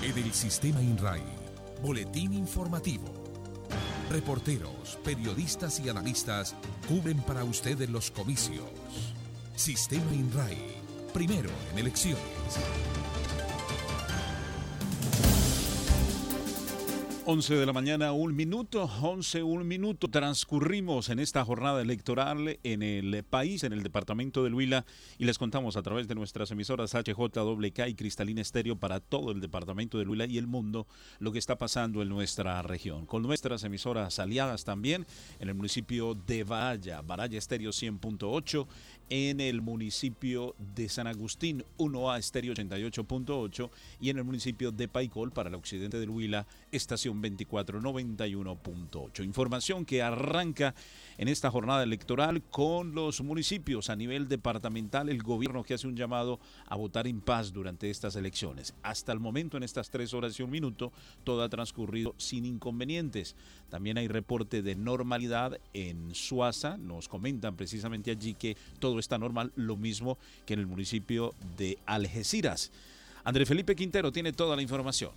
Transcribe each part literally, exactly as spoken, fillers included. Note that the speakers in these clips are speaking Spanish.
En el Sistema INRAI, Boletín Informativo. Reporteros, periodistas y analistas cubren para ustedes los comicios. Sistema INRAI, primero en elecciones. once de la mañana, un minuto, once, un minuto. Transcurrimos en esta jornada electoral en el país, en el departamento del Huila, y les contamos a través de nuestras emisoras H J W K y Cristalina Estéreo para todo el departamento del Huila y el mundo lo que está pasando en nuestra región. Con nuestras emisoras aliadas también en el municipio de Baraya, Baraya Estéreo cien punto ocho, en el municipio de San Agustín, uno A Estéreo ochenta y ocho punto ocho, y en el municipio de Paicol, para el occidente del Huila, estación veinticuatro noventa y uno punto ocho. Información que arranca en esta jornada electoral con los municipios a nivel departamental, el gobierno que hace un llamado a votar en paz durante estas elecciones. Hasta el momento, en estas tres horas y un minuto, todo ha transcurrido sin inconvenientes. También hay reporte de normalidad en Suaza, nos comentan precisamente allí que todo está normal, lo mismo que en el municipio de Algeciras. Andrés Felipe Quintero tiene toda la información.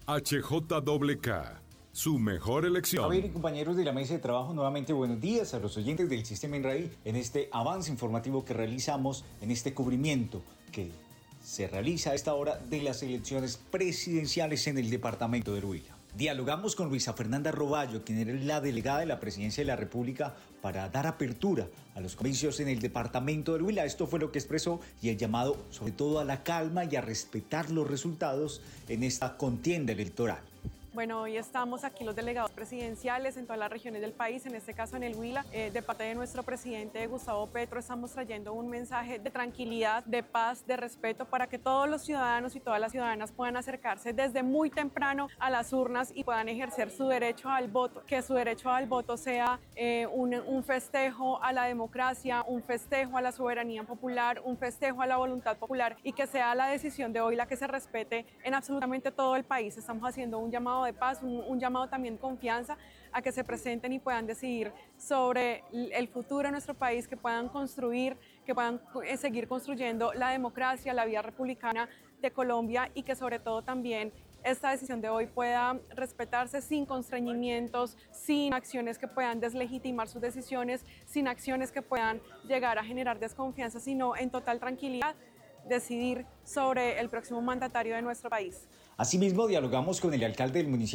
H J W K, su mejor elección. Javier y compañeros de la mesa de trabajo, nuevamente buenos días a los oyentes del Sistema INRAI en este avance informativo que realizamos, en este cubrimiento que se realiza a esta hora de las elecciones presidenciales en el departamento del Huila. Dialogamos con Luisa Fernanda Roballo, quien era la delegada de la Presidencia de la República, para dar apertura a los comicios en el departamento del Huila. Esto fue lo que expresó y el llamado sobre todo a la calma y a respetar los resultados en esta contienda electoral. Bueno, hoy estamos aquí los delegados presidenciales en todas las regiones del país, en este caso en el Huila. Eh, de parte de nuestro presidente Gustavo Petro estamos trayendo un mensaje de tranquilidad, de paz, de respeto para que todos los ciudadanos y todas las ciudadanas puedan acercarse desde muy temprano a las urnas y puedan ejercer su derecho al voto. Que su derecho al voto sea eh, un, un festejo a la democracia, un festejo a la soberanía popular, un festejo a la voluntad popular y que sea la decisión de hoy la que se respete en absolutamente todo el país. Estamos haciendo un llamado de paz, un, un llamado también de confianza a que se presenten y puedan decidir sobre el futuro de nuestro país, que puedan construir, que puedan eh, seguir construyendo la democracia, la vida republicana de Colombia y que sobre todo también esta decisión de hoy pueda respetarse sin constreñimientos, sin acciones que puedan deslegitimar sus decisiones, sin acciones que puedan llegar a generar desconfianza, sino en total tranquilidad decidir sobre el próximo mandatario de nuestro país. Asimismo, dialogamos con el alcalde del municipio